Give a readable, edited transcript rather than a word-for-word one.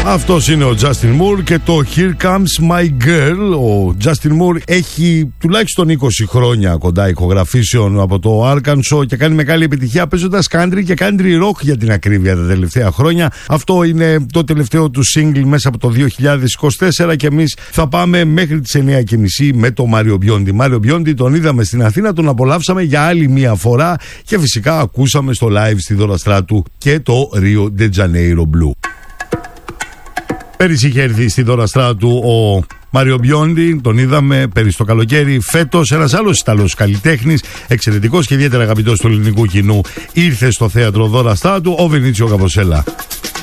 Αυτός είναι ο Justin Moore και το Here Comes My Girl. Ο Justin Moore έχει τουλάχιστον 20 χρόνια κοντά ηχογραφήσεων από το Arkansas και κάνει μεγάλη επιτυχία παίζοντας country και country rock για την ακρίβεια τα τελευταία χρόνια. Αυτό είναι το τελευταίο του single μέσα από το 2024 και εμείς θα πάμε μέχρι τις 9:30 με το Μάριο Μπιόντι. Μάριο Μπιόντι τον είδαμε στην Αθήνα, τον απολαύσαμε για άλλη μία φορά και φυσικά ακούσαμε στο live στη Δώρα Στράτου και το Rio de Janeiro Blue. Πέρυσι είχε έρθει στη Δώρα Στράτου ο Μάριο Μπιόντι, τον είδαμε πέρυσι το καλοκαίρι. Φέτος ένας άλλος Ιταλός καλλιτέχνης, εξαιρετικός και ιδιαίτερα αγαπητός του ελληνικού κοινού, ήρθε στο θέατρο Δώρα Στράτου, ο Βινίτσιο Καποσέλα.